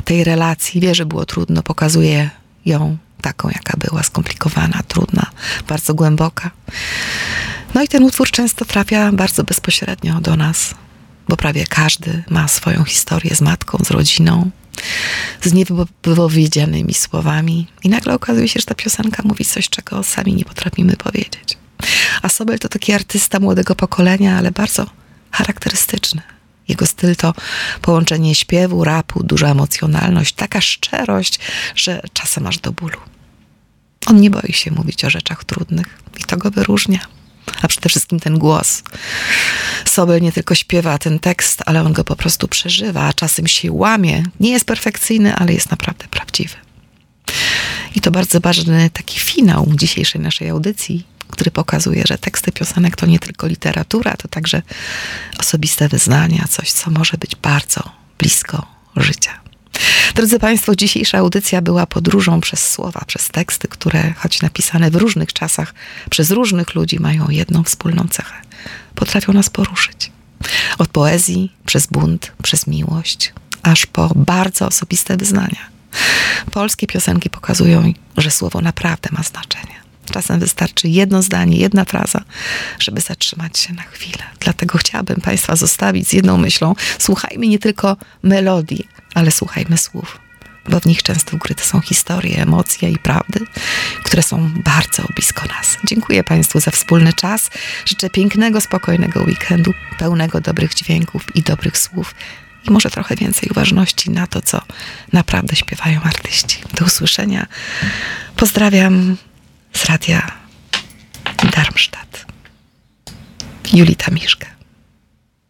tej relacji. Wie, że było trudno, pokazuje ją taką, jaka była, skomplikowana, trudna, bardzo głęboka. No i ten utwór często trafia bardzo bezpośrednio do nas, bo prawie każdy ma swoją historię z matką, z rodziną, z niewypowiedzianymi słowami. I nagle okazuje się, że ta piosenka mówi coś, czego sami nie potrafimy powiedzieć. A Sobel to taki artysta młodego pokolenia, ale bardzo charakterystyczny. Jego styl to połączenie śpiewu, rapu, duża emocjonalność, taka szczerość, że czasem aż do bólu. On nie boi się mówić o rzeczach trudnych i to go wyróżnia. A przede wszystkim ten głos. Sobel nie tylko śpiewa ten tekst, ale on go po prostu przeżywa, a czasem się łamie. Nie jest perfekcyjny, ale jest naprawdę prawdziwy. I to bardzo ważny taki finał dzisiejszej naszej audycji, który pokazuje, że teksty piosenek to nie tylko literatura, to także osobiste wyznania, coś, co może być bardzo blisko życia. Drodzy Państwo, dzisiejsza audycja była podróżą przez słowa, przez teksty, które, choć napisane w różnych czasach, przez różnych ludzi, mają jedną wspólną cechę. Potrafią nas poruszyć. Od poezji, przez bunt, przez miłość, aż po bardzo osobiste wyznania. Polskie piosenki pokazują, że słowo naprawdę ma znaczenie. Czasem wystarczy jedno zdanie, jedna fraza, żeby zatrzymać się na chwilę. Dlatego chciałabym Państwa zostawić z jedną myślą. Słuchajmy nie tylko melodii, ale słuchajmy słów, bo w nich często ukryte są historie, emocje i prawdy, które są bardzo blisko nas. Dziękuję Państwu za wspólny czas. Życzę pięknego, spokojnego weekendu, pełnego dobrych dźwięków i dobrych słów i może trochę więcej uważności na to, co naprawdę śpiewają artyści. Do usłyszenia. Pozdrawiam z radia Darmstadt. Julita Miszka.